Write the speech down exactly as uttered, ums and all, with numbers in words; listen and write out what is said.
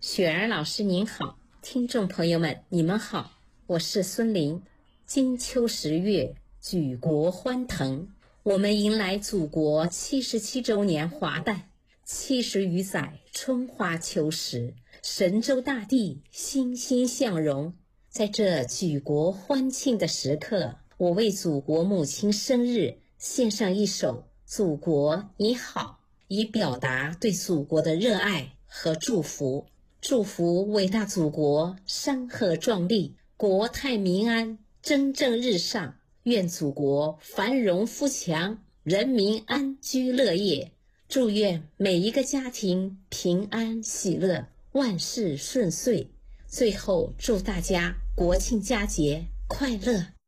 雪儿老师您好，听众朋友们你们好，我是孙琳。金秋十月，举国欢腾，我们迎来祖国七十七周年华诞，七十余载春花秋实，神州大地欣欣向荣。在这举国欢庆的时刻，我为祖国母亲生日献上一首《祖国你好》，以表达对祖国的热爱和祝福。祝福伟大祖国山河壮丽，国泰民安，蒸蒸日上。愿祖国繁荣富强，人民安居乐业。祝愿每一个家庭平安喜乐，万事顺遂。最后祝大家国庆佳节快乐。